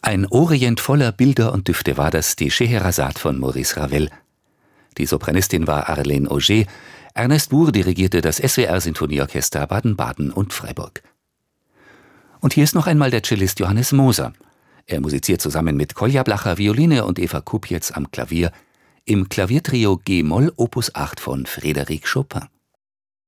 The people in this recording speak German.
Ein Orient voller Bilder und Düfte war das, die Scheherazade von Maurice Ravel. Die Sopranistin war Arlene Auger, Ernest Buhr dirigierte das SWR-Sinfonieorchester Baden-Baden und Freiburg. Und hier ist noch einmal der Cellist Johannes Moser. Er musiziert zusammen mit Kolja Blacher Violine und Eva Kupjetz am Klavier im Klaviertrio G-Moll Opus 8 von Frédéric Chopin.